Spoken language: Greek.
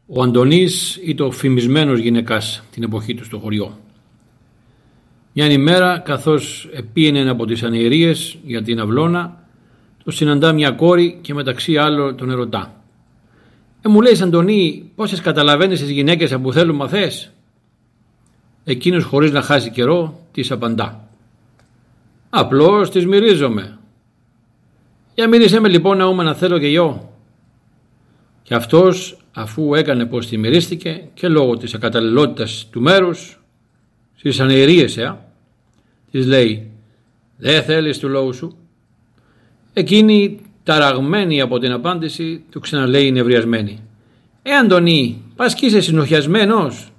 Ο Αντωνής ήταν ο φημισμένος γυναικάς την εποχή του στο χωριό. Μια ημέρα, καθώς επήγαινε από τις ανιερίες για την αυλώνα, το συναντά μια κόρη και μεταξύ άλλων τον ερωτά. Μου λέει, Αντωνή, πόσες καταλαβαίνεις τις γυναίκες που θέλουν μαθές? Εκείνος, χωρίς να χάσει καιρό, της απαντά. Απλώς τις μυρίζομαι. Για μύρισέ με λοιπόν να θέλω και εγώ. Και αυτός, αφού έκανε πως τη μυρίστηκε και λόγω της ακαταλληλότητας του μέρους, στις ανιερίες, της λέει, δεν θέλεις του λόγου σου? Εκείνη, ταραγμένη από την απάντηση, του ξαναλέει νευριασμένη. Αντωνή, πας κι είσαι συνοχιασμένος?